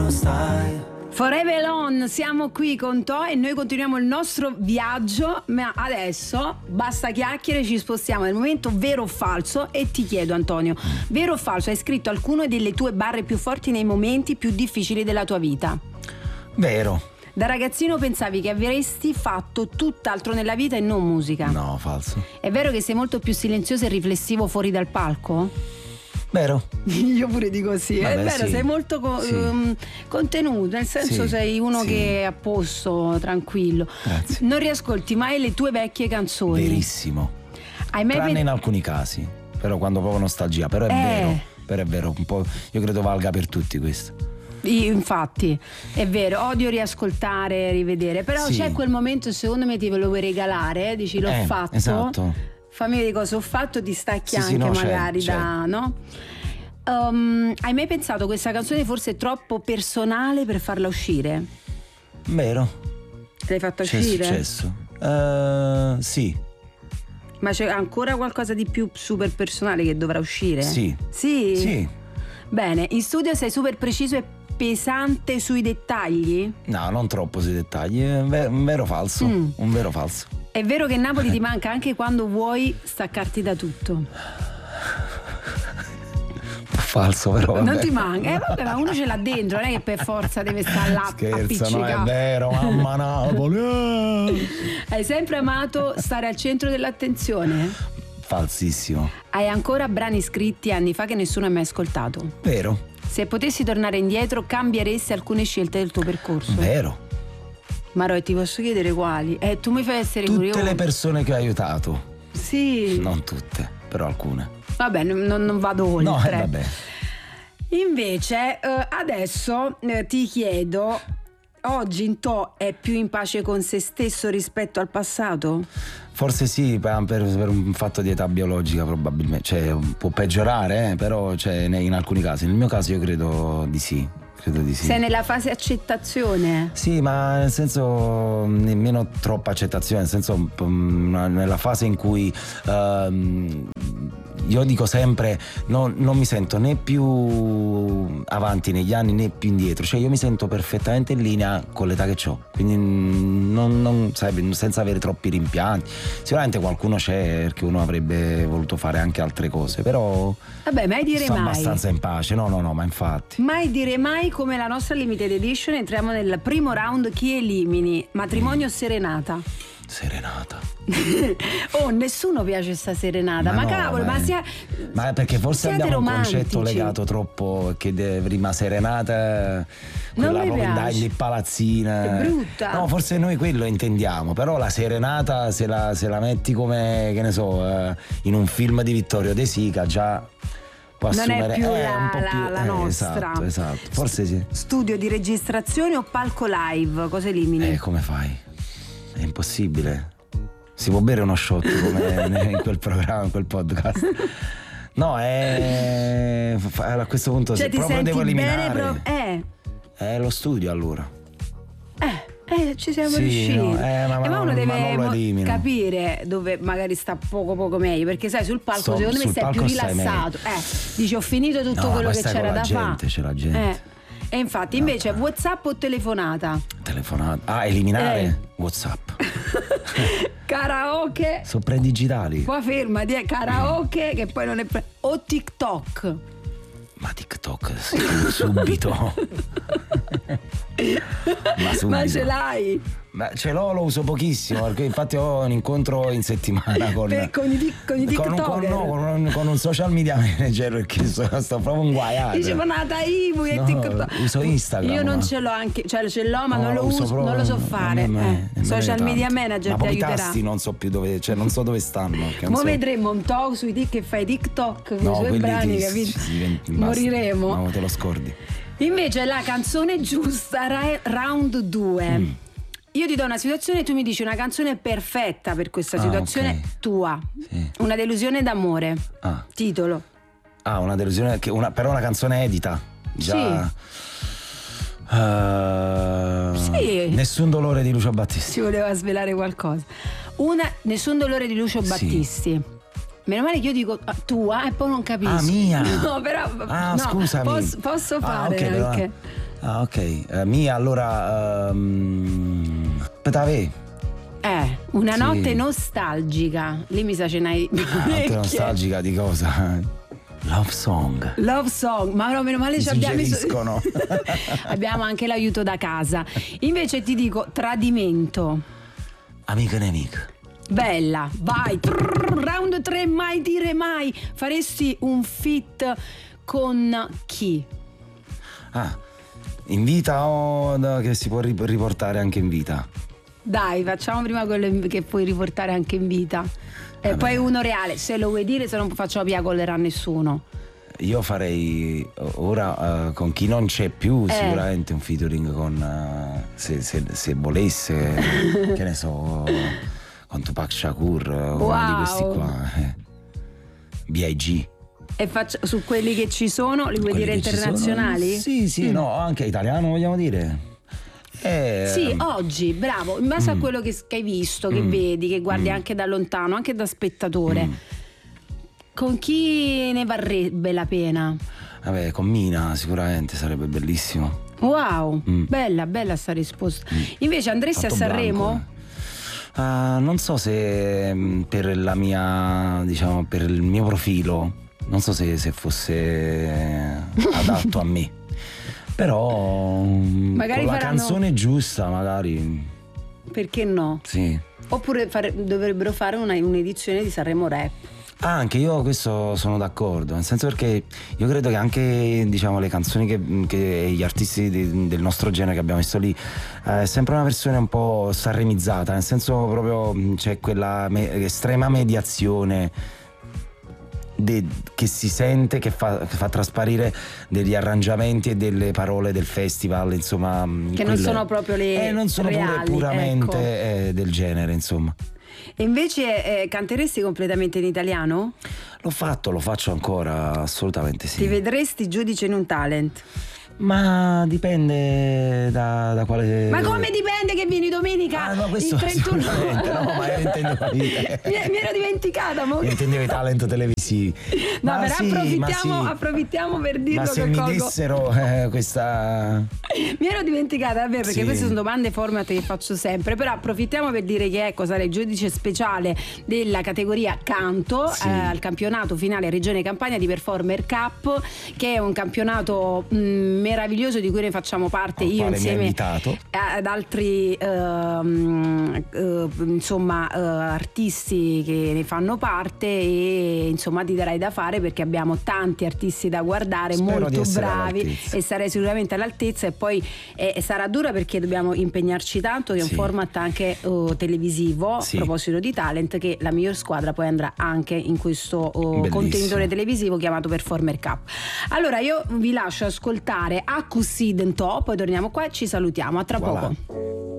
stai. Forever Alone, siamo qui con To e noi continuiamo il nostro viaggio, ma adesso basta chiacchiere, ci spostiamo nel momento vero o falso e ti chiedo, Antonio, vero o falso, hai scritto alcune delle tue barre più forti nei momenti più difficili della tua vita? Vero. Da ragazzino pensavi che avresti fatto tutt'altro nella vita e non musica? No, falso. È vero che sei molto più silenzioso e riflessivo fuori dal palco? Vero. Io pure dico sì, Vabbè, è vero, sì. sei molto contenuto, nel senso Sì, sei uno sì. che è a posto, tranquillo. Grazie. Non riascolti mai le tue vecchie canzoni? Verissimo. Hai mai Tranne in alcuni casi, però quando proprio nostalgia, però è vero. Però è vero, un po', io credo valga per tutti questo. Infatti, è vero, odio riascoltare, rivedere, però Sì. c'è quel momento, secondo me ti ve lo vuoi regalare, dici l'ho fatto. Esatto. Fammi vedere cosa ho fatto, ti stacchi Sì, anche sì, no, magari c'è. da, no? Hai mai pensato questa canzone forse è troppo personale per farla uscire? Vero. L'hai fatta C'è uscire? successo. Sì. Ma c'è ancora qualcosa di più super personale che dovrà uscire? Sì. Sì? Sì. Bene, in studio sei super preciso e pesante sui dettagli? No, non troppo sui dettagli. È un vero falso. Un vero falso. È vero che Napoli ti manca anche quando vuoi staccarti da tutto? Falso, però. Vabbè. Non ti manca? Vabbè, ma uno ce l'ha dentro, non è che per forza deve stare là Scherzo, no, è appiccicato. vero, mamma Napoli. Hai sempre amato stare al centro dell'attenzione? Falsissimo. Hai ancora brani scritti anni fa che nessuno ha mai ascoltato? Vero. Se potessi tornare indietro, cambieresti alcune scelte del tuo percorso? Vero. Maro, ti posso chiedere quali? Tu mi fai essere Tutte curioso. le persone che ho aiutato. Sì. Non tutte, però alcune. Vabbè, non vado oltre. No, vabbè. Invece, adesso ti chiedo, oggi in To è più in pace con se stesso rispetto al passato? Forse sì, per un fatto di età biologica probabilmente. Cioè, può peggiorare, però in alcuni casi. Nel mio caso io credo di sì. Credo di sì. Sei nella fase accettazione? Sì, ma nel senso nemmeno troppa accettazione, nel senso nella fase in cui io dico sempre non mi sento né più avanti negli anni né più indietro, cioè io mi sento perfettamente in linea con l'età che ho, quindi non sai, senza avere troppi rimpianti. Sicuramente qualcuno c'è perché uno avrebbe voluto fare anche altre cose, però Vabbè, mai dire sto mai. abbastanza in pace. No, ma infatti. Mai dire mai, come la nostra limited edition. Entriamo nel primo round. Chi elimini? Matrimonio o serenata? Serenata. Oh, nessuno piace sta serenata. Ma no, cavolo, ma sia. Ma perché forse siete abbiamo romantici. un concetto legato troppo che prima serenata, Non quella mi proprio piace. in palazzina. È brutta. No, forse noi quello intendiamo, però la serenata se la metti come, che ne so, in un film di Vittorio De Sica già può Non è assumere più un po' più la nostra. Esatto, forse sì. Studio di registrazione o palco live? Cosa elimini? Come fai? È impossibile. Si può bere uno shot come in quel programma, in quel podcast. No, a questo punto Cioè, se ti proprio senti devo eliminare bene è lo studio, allora. Ci siamo Sì, riusciti. no, ma uno deve non lo elimino. capire dove magari sta poco meglio, perché sai, sul palco secondo me sul sei più palco stai rilassato. Dici ho finito tutto No, quello poi che stai c'era con la da gente, fare. c'è la gente. E infatti, invece, WhatsApp o telefonata? Telefonata. Eliminare WhatsApp. Karaoke. Sono predigitali. Qua fermati, karaoke che poi non è o TikTok. Ma TikTok subito. Ma subito. Ma ce l'hai? Ma ce l'ho, lo uso pochissimo, perché infatti ho un incontro in settimana con i TikToker. con un social media manager, perché sto proprio inguaiato. Dicevo nata Ivo e TikTok. Uso Instagram. Io non ce l'ho anche, cioè ce l'ho, ma non lo uso, non lo so fare. Social media manager ti aiuterà. I tasti non so più dove, cioè non so dove stanno. Mo vedremo un talk sui che fai TikTok con i suoi brani, capito? Sì, moriremo. No, te lo scordi. Invece la canzone giusta, round 2. Io ti do una situazione e tu mi dici una canzone perfetta per questa situazione tua. Sì. Una delusione d'amore. Titolo. Una delusione, però una canzone edita. Già. Sì. Nessun dolore di Lucio Battisti. Si voleva svelare qualcosa. Nessun dolore di Lucio Battisti. Meno male che io dico tua e poi non capisco. Mia. No, però. Scusami. Posso fare anche. Ah, ok. Mia, allora. Petave. Una Sì. notte nostalgica. Lì mi sa ce n'hai Notte parecchie. nostalgica di cosa? Love song. Love song, ma no, meno male Mi ci abbiamo suggeriscono. abbiamo anche l'aiuto da casa. Invece ti dico tradimento. Amica e nemica. Bella, vai. Round 3, mai dire mai. Faresti un feat con chi? In vita o che si può riportare anche in vita? Dai, facciamo prima quello che puoi riportare anche in vita. E poi uno reale, se lo vuoi dire, se non faccio via collerà nessuno. Io farei ora con chi non c'è più sicuramente un featuring con se volesse che ne so, con Tupac Shakur, uno di questi qua, B.I.G. E su quelli che ci sono, li vuoi Quelli dire che ci internazionali? sono, sì, no, anche italiano vogliamo dire. Sì, oggi, bravo, in base a quello che hai visto, che vedi, che guardi anche da lontano, anche da spettatore, con chi ne varrebbe la pena? Vabbè, con Mina sicuramente sarebbe bellissimo. Wow, bella sta risposta. Invece andresti Fatto a Sanremo? Blanco, non so se per la mia, diciamo, per il mio profilo, non so se fosse adatto a me. Però Magari con la faranno... canzone giusta, magari. Perché no? Sì. Oppure dovrebbero fare un'edizione di Sanremo Rap. Anche io questo sono d'accordo, nel senso perché io credo che anche, diciamo, le canzoni che gli artisti del nostro genere che abbiamo visto lì è sempre una versione un po' sanremizzata, nel senso proprio c'è quella estrema mediazione che si sente, che fa trasparire degli arrangiamenti e delle parole del festival, insomma, che non sono proprio le non sono reali, puramente ecco. Del genere, insomma. E invece canteresti completamente in italiano? L'ho fatto, lo faccio ancora, assolutamente sì. Ti vedresti giudice in un talent? Ma dipende da quale. Ma come dipende che vieni domenica? No, questo il 31? No, ma io intendo mi ero dimenticata. Io intendevo i talent televisivi. No, ma però sì, approfittiamo per dirlo. Ma se mi dessero questa. Mi ero dimenticata, vabbè, perché queste sono domande format che faccio sempre. Però approfittiamo per dire che sarà il giudice speciale della categoria canto al campionato finale Regione Campania di Performer Cup, che è un campionato meraviglioso di cui ne facciamo parte io insieme ad altri artisti che ne fanno parte, e insomma ti darai da fare perché abbiamo tanti artisti da guardare. Spero molto bravi, e sarei sicuramente all'altezza. E poi sarà dura perché dobbiamo impegnarci tanto, che è un format anche televisivo. A proposito di talent, che la miglior squadra poi andrà anche in questo contenitore televisivo chiamato Performer Cup. Allora io vi lascio ascoltare A Cussi Dentò, poi torniamo qua e ci salutiamo. A tra poco.